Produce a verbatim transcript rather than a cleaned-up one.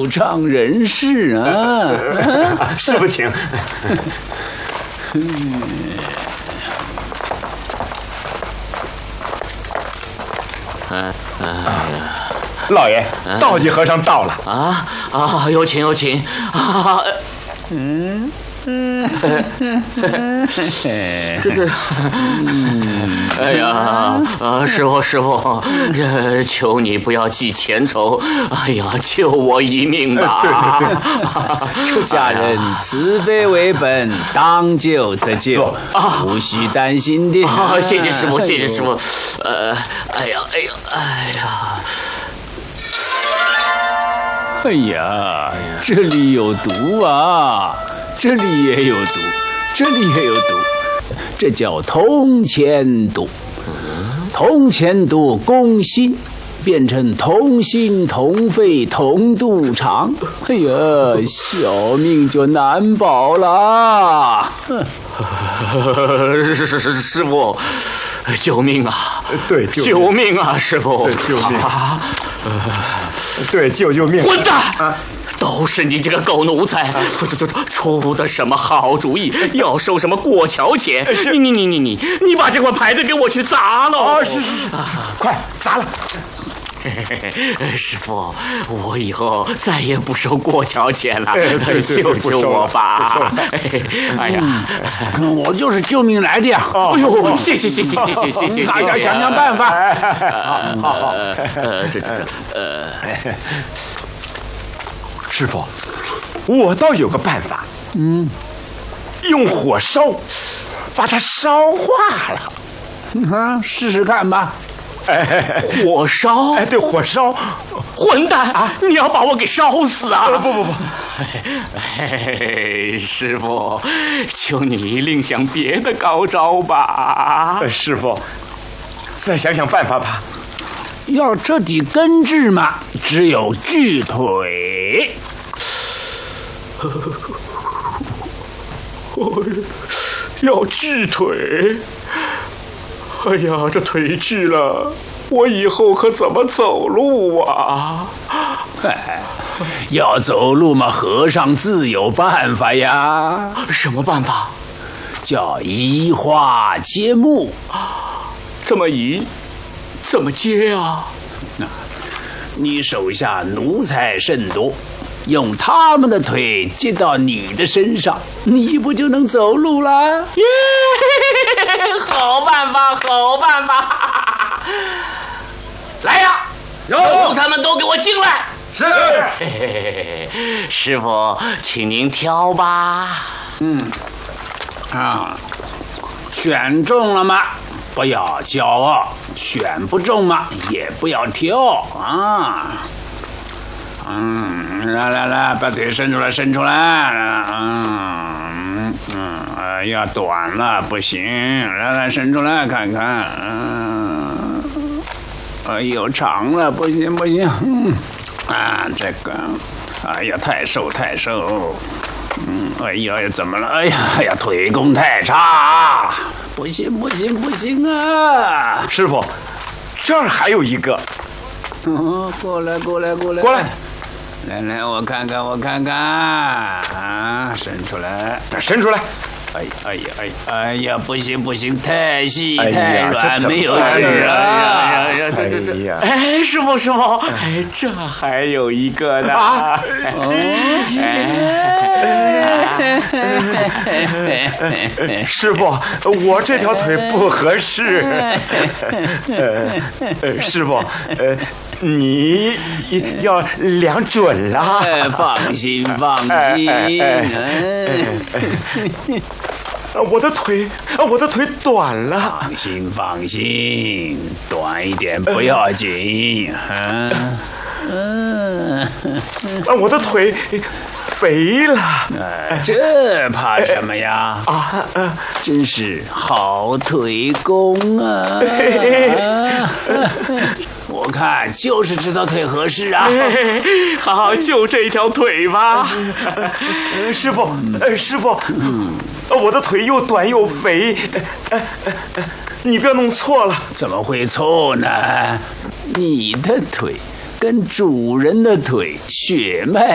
有偿人士啊！ 师傅请。 哎哎呀， 老爷，道济和尚到了。 啊啊，有请有请啊！ 嗯嗯， 这个，哎呀，啊，师傅师傅，呃，求你不要记前仇，哎呀，救我一命吧！ 对对对， 出家人慈悲为本，当救则救，无需担心的。 啊，谢谢师傅，谢谢师傅。呃，哎呀，哎呀，哎呀。 哎呀，这里有毒啊！这里也有毒，这里也有毒，这叫铜钱毒。铜钱毒攻心，变成同心同肺同肚肠。哎呀，小命就难保啦！ 是是是，师傅，救命啊！ 对， 救命啊，师傅！ 救命啊！ 对，救救命！ 混蛋！啊都是你这个狗奴才，出出出出的什么好主意？要收什么过桥钱？你你你你你你把这块牌子给我去砸了！ 啊，是是是，快砸了！ 师傅，我以后再也不收过桥钱了， 救救我吧！哎呀， 我就是救命来的呀！ 哎呦，谢谢谢谢谢谢谢谢！ 大家想想办法。 好好，呃，这这这，呃。 师傅，我倒有个办法， 嗯， 用火烧，把它烧化了。 嗯，试试看吧。 哎， 火烧？ 哎，对，火烧。 混蛋啊！你要把我给烧死啊！ 不不不， 哎，师傅，求你另想别的高招吧。 师傅，再想想办法吧。 要彻底根治嘛，只有锯腿。 要锯腿？哎呀，这腿锯了，我以后可怎么走路啊？ 要走路嘛，和尚自有办法呀。 什么办法？ 叫移花接木。 怎么移？怎么接啊？ 你手下奴才甚多，用他们的腿接到你的身上，你不就能走路了？ 耶！好办法，好办法！来呀，奴才们都给我进来！ 是。 嘿嘿嘿，师傅，请您挑吧。 嗯，啊，选中了吗？不要骄傲，选不中嘛，也不要挑啊。嗯，来来来，把腿伸出来，伸出来。嗯嗯，哎呀，短了不行，来来，伸出来看看。嗯，哎呦，长了不行不行。嗯，啊，这个，哎呀，太瘦太瘦。嗯，哎呀，怎么了？哎呀，哎呀，腿功太差，不行不行不行啊！ 师傅，这儿还有一个。 哦，过来过来过来过来， 来来，我看看我看看啊，伸出来， 伸出来。 哎哎呀哎哎呀，不行不行，太细、 哎、 太软，没有劲儿啊！ 哎呀，这这这，哎，师傅师傅，哎，这还有一个呢。啊哎、师傅，我这条腿不合适。呃、师傅，呃，你要量准了。 哎、放心放心。哎哎哎我的腿，我的腿短了。 放心放心，短一点不要紧。啊嗯，我的腿肥了。 呃、这怕什么呀？ 啊， 真是好腿功啊！我看就是这条腿合适啊。 好，就这条腿吧。 师傅，师傅，嗯，我的腿又短又肥，你不要弄错了。 怎么会错呢？你的腿跟主人的腿血脉